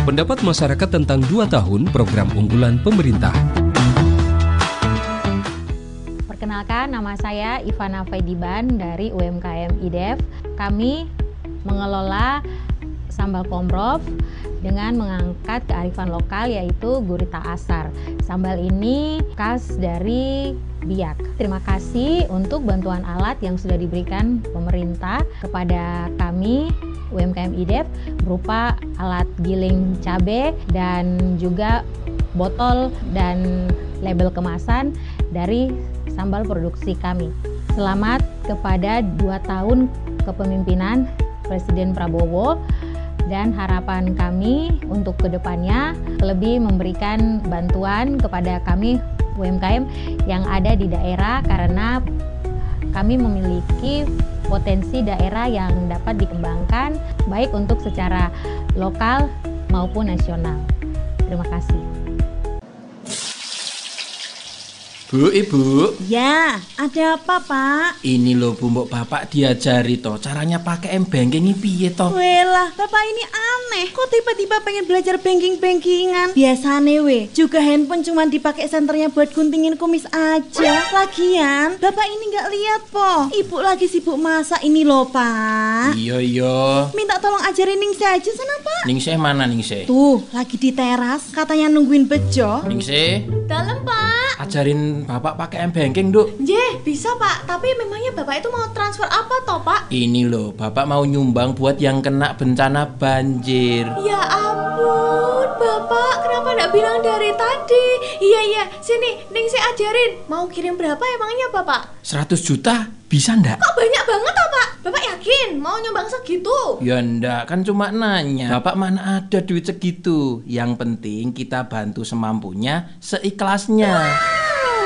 Pendapat masyarakat tentang 2 tahun program unggulan pemerintah. Perkenalkan, nama saya Ivana Faidiban dari UMKM IDEF. Kami mengelola sambal komrov dengan mengangkat kearifan lokal yaitu gurita asar. Sambal ini khas dari Biak. Terima kasih untuk bantuan alat yang sudah diberikan pemerintah kepada kami UMKM IDEF berupa alat giling cabai dan juga botol dan label kemasan dari sambal produksi kami. Selamat kepada 2 tahun kepemimpinan Presiden Prabowo, dan harapan kami untuk kedepannya lebih memberikan bantuan kepada kami UMKM yang ada di daerah, karena kami memiliki potensi daerah yang dapat dikembangkan baik untuk secara lokal maupun nasional. Terima kasih. Bu, Ibu. Ya, ada apa, Pak? Ini loh Bu, mbok Bapak diajari toh caranya pakai m-banking piye toh. Welah, Bapak ini aneh. Kok tiba-tiba pengen belajar banking-bankingan? Biasane juga handphone cuma dipakai senternya buat guntingin kumis aja. Lagian, Bapak ini nggak lihat po, Ibu lagi sibuk masak ini loh, Pak. Iya. Minta tolong ajarin Ningsih aja sana, Pak. Ningsih mana Ningsih? Tuh, lagi di teras, katanya nungguin bejo. Ningsih, Dalam, Pak. ajarin Bapak pakai m-banking, Duk. Jeh, bisa, Pak. Tapi memangnya Bapak itu mau transfer apa toh, Pak? Ini loh, Bapak mau nyumbang buat yang kena bencana banjir. Ya ampun, Bapak. Kenapa nggak bilang dari tadi? Iya, sini, Ningsih ajarin. Mau kirim berapa emangnya, Bapak? 100 juta bisa ndak? Kok banyak banget toh, Pak? Bapak yakin mau nyumbang segitu? Ya ndak, kan cuma nanya. Bapak mana ada duit segitu. Yang penting kita bantu semampunya, seikhlasnya.